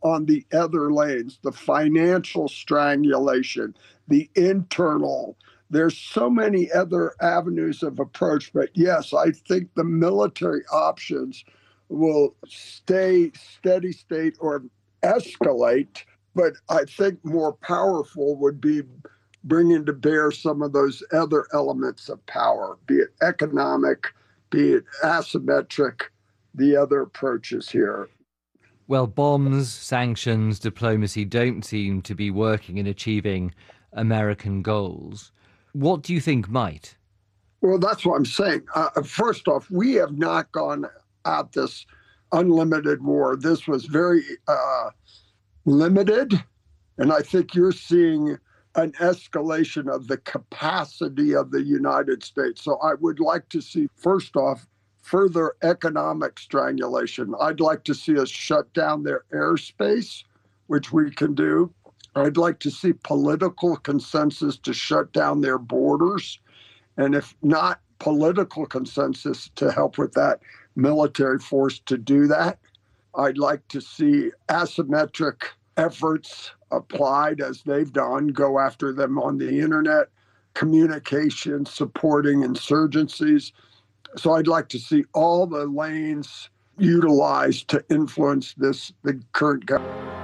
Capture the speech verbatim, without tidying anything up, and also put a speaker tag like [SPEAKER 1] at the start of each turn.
[SPEAKER 1] on the other lanes, the financial strangulation, the internal. There's so many other avenues of approach. But yes, I think the military options will stay steady state or escalate. But I think more powerful would be bringing to bear some of those other elements of power, be it economic, be it asymmetric, the other approaches here.
[SPEAKER 2] Well, bombs, sanctions, diplomacy don't seem to be working in achieving American goals. What do you think might?
[SPEAKER 1] Well, that's what I'm saying. Uh, first off, we have not gone at this unlimited war. This was very uh, limited. And I think you're seeing an escalation of the capacity of the United States. So I would like to see, first off, further economic strangulation. I'd like to see us shut down their airspace, which we can do. I'd like to see political consensus to shut down their borders. And if not political consensus to help with that, military force to do that. I'd like to see asymmetric efforts applied as they've done, go after them on the internet, communication, supporting insurgencies. So I'd like to see all the lanes utilized to influence this, the current government.